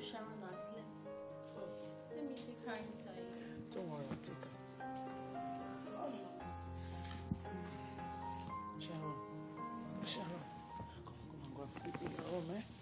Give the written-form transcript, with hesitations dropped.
Sharon has slept. Let me take her inside. Don't worry, I'll take her. Sharon. Come on, go and sleep in your room, eh?